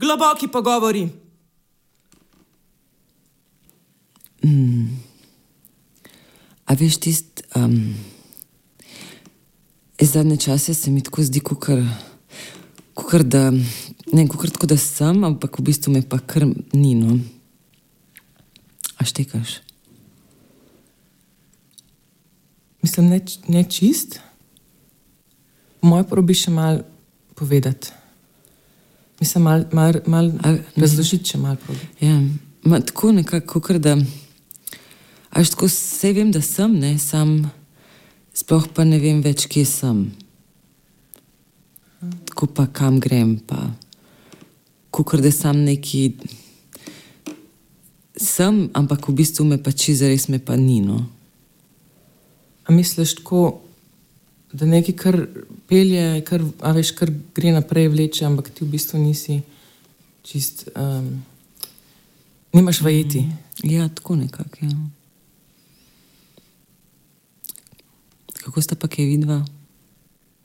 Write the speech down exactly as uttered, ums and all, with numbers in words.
Globoki pogovori. Mm. A veš tist, um, zadnje čase se mi tako zdi, kukar, kukar da, ne, kukar tako da sem, ampak v bistvu me pa kar ni, no. A štekaš? Mislim, ne, ne čist. Moj probi še mal povedati. Mislim, mal, mal, mal razložiti še mal probi. Ja, ma tako nekako, kukar da, a veš tako, sej vem, da sem, ne, sam sploh pa ne vem več, kje sem. Tako pa kam grem, pa kukar da sam neki sem, ampak v bistvu me pa čisto zares me pa ni, no. A misliš tako, da nekaj kar pelje, kar, a veš, kar gre naprej vleče, ampak ti v bistvu nisi čist, um, nimaš vajeti. Ja, tako nekako, ja. Kako sta pa kaj vidva?